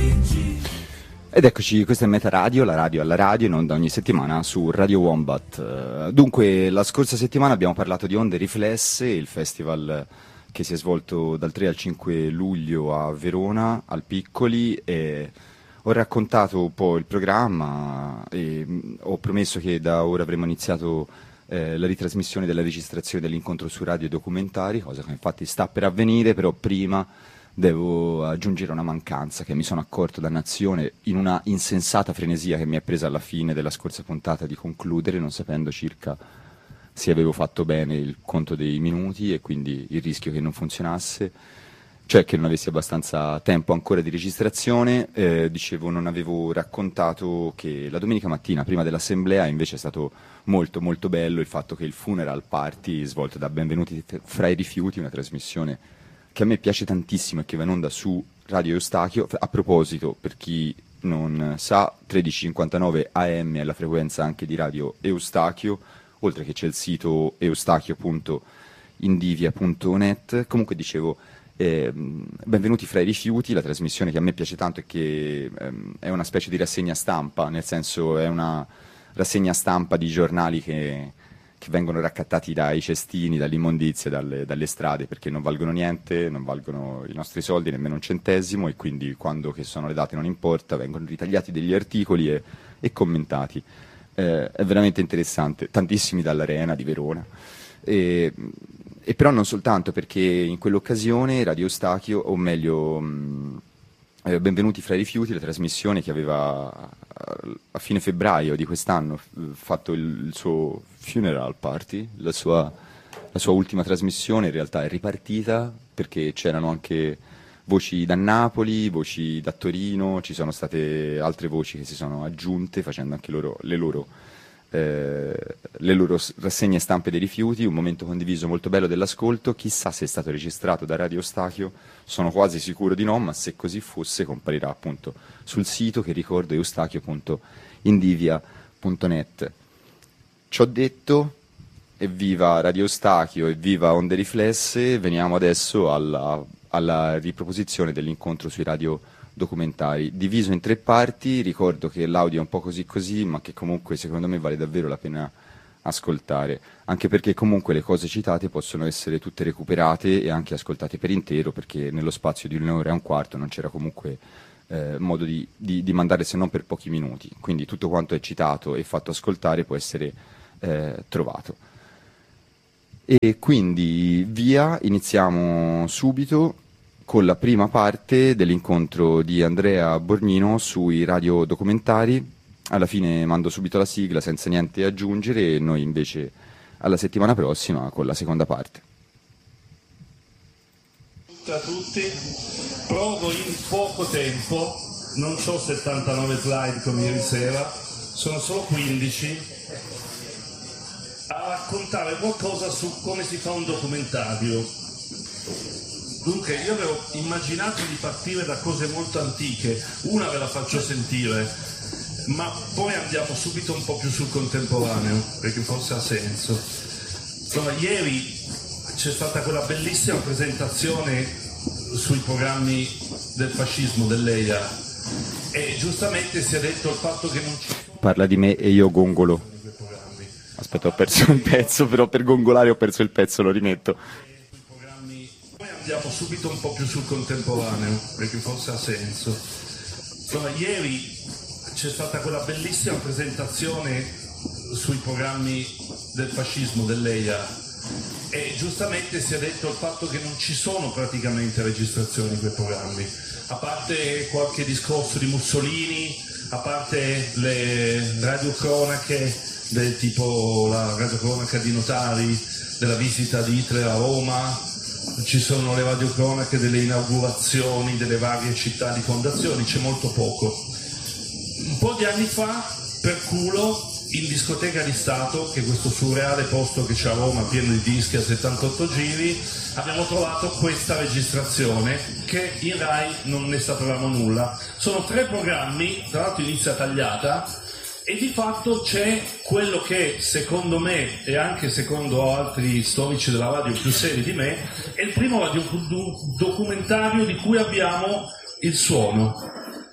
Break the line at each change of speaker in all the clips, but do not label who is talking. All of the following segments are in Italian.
Ed eccoci, questa è Meta Radio, la radio alla radio, in onda ogni settimana su Radio Wombat. Dunque, la scorsa settimana abbiamo parlato di Onde Riflesse, il festival che si è svolto dal 3 al 5 luglio a Verona, al Piccoli, e ho raccontato un po' il programma e ho promesso che da ora avremmo iniziato la ritrasmissione della registrazione dell'incontro su radio e documentari, cosa che infatti sta per avvenire, però prima devo aggiungere una mancanza che mi sono accorto dannazione in una insensata frenesia che mi è presa alla fine della scorsa puntata di concludere, non sapendo circa se avevo fatto bene il conto dei minuti e quindi il rischio che non funzionasse, cioè che non avessi abbastanza tempo ancora di registrazione. Dicevo, non avevo raccontato che la domenica mattina prima dell'assemblea invece è stato molto molto bello il fatto che il funeral party svolto da Benvenuti fra i rifiuti, una trasmissione che a me piace tantissimo e che va in onda su Radio Eustachio. A proposito, per chi non sa, 1359 AM è la frequenza anche di Radio Eustachio, oltre che c'è il sito eustachio.indivia.net. Comunque dicevo, Benvenuti fra i rifiuti, la trasmissione che a me piace tanto e che è una specie di rassegna stampa, nel senso è una rassegna stampa di giornali che vengono raccattati dai cestini, dall'immondizia, dalle strade, perché non valgono niente, non valgono i nostri soldi, nemmeno un centesimo, e quindi quando che sono le date non importa, vengono ritagliati degli articoli e commentati. È veramente interessante, tantissimi dall'Arena di Verona. E però non soltanto, perché in quell'occasione Radio Eustachio, o meglio Benvenuti fra i rifiuti, la trasmissione che aveva a fine febbraio di quest'anno fatto il suo funeral party, la sua ultima trasmissione, in realtà è ripartita perché c'erano anche voci da Napoli, voci da Torino, ci sono state altre voci che si sono aggiunte facendo anche le loro rassegne stampe dei rifiuti, un momento condiviso molto bello dell'ascolto. Chissà se è stato registrato da Radio Eustachio, sono quasi sicuro di no, ma se così fosse comparirà appunto sul sito, che ricordo è eustachio.indivia.net. Ciò detto, evviva Radio Eustachio, evviva Onde Riflesse. Veniamo adesso alla riproposizione dell'incontro sui radio documentari, diviso in 3 parti. Ricordo che l'audio è un po' così, ma che comunque secondo me vale davvero la pena ascoltare, anche perché comunque le cose citate possono essere tutte recuperate e anche ascoltate per intero, perché nello spazio di 1 ora e un quarto non c'era comunque modo di mandare, se non per pochi minuti, quindi tutto quanto è citato e fatto ascoltare può essere trovato. E quindi via, iniziamo subito con la prima parte dell'incontro di Andrea Borgnino sui radiodocumentari. Alla fine mando subito la sigla senza niente aggiungere, e noi invece alla settimana prossima con la seconda parte.
Ciao a tutti, provo in poco tempo, non ho 79 slide come ieri sera, sono solo 15, a raccontare qualcosa su come si fa un documentario. Dunque, io avevo immaginato di partire da cose molto antiche, una ve la faccio sentire, ma poi andiamo subito un po' più sul contemporaneo, perché forse ha senso. Insomma, ieri c'è stata quella bellissima presentazione sui programmi del fascismo dell'EIA, e giustamente si è detto il fatto che non ci...
Parla di me e io gongolo. Aspetta, ho perso il pezzo, però per gongolare ho perso il pezzo, lo rimetto.
Andiamo subito un po' più sul contemporaneo, perché forse ha senso. Insomma, ieri c'è stata quella bellissima presentazione sui programmi del fascismo dell'EIA, e giustamente si è detto il fatto che non ci sono praticamente registrazioni di quei programmi, a parte qualche discorso di Mussolini, a parte le radiocronache del tipo la radiocronaca di Notari della visita di Hitler a Roma. Ci sono le radiocronache delle inaugurazioni delle varie città di fondazioni, c'è molto poco. Un po' di anni fa, per culo, in discoteca di Stato, che è questo surreale posto che c'è a Roma pieno di dischi a 78 giri, abbiamo trovato questa registrazione che in Rai non ne sapevamo nulla. Sono 3 programmi, tra l'altro inizia tagliata, e di fatto c'è quello che secondo me, e anche secondo altri storici della radio più seri di me, è il primo radiodocumentario di cui abbiamo il suono,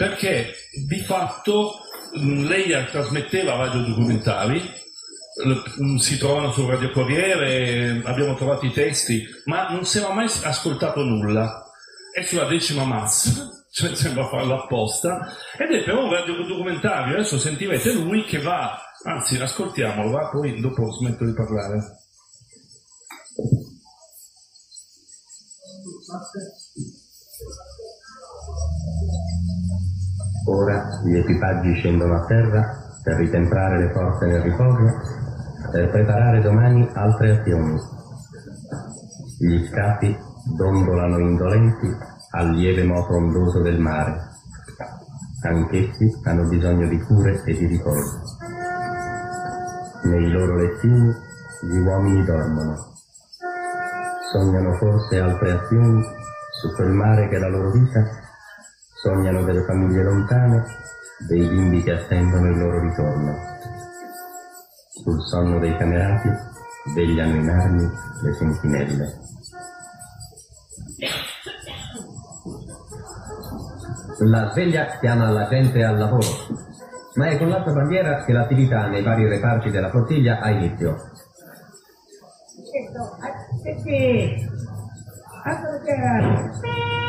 perché di fatto lei trasmetteva radiodocumentari, si trovano sul Radio Corriere, abbiamo trovato i testi, ma non si era mai ascoltato nulla. È sulla 10ª massa, cioè sembra farlo apposta, ed è però un radiodocumentario. Adesso sentirete lui che va, anzi ascoltiamolo, va, poi dopo smetto di parlare.
Ora gli equipaggi scendono a terra per ritemprare le forze nel riposo, per preparare domani altre azioni. Gli scafi dondolano indolenti al lieve moto ondoso del mare. Anch'essi hanno bisogno di cure e di riposo. Nei loro lettini gli uomini dormono. Sognano forse altre azioni su quel mare che è la loro vita. Sognano delle famiglie lontane, dei bimbi che attendono il loro ritorno. Sul sonno dei camerati vegliano in armi le sentinelle.
La sveglia chiama la gente al lavoro, ma è con l'altra bandiera che l'attività nei vari reparti della flottiglia ha inizio.
Sì.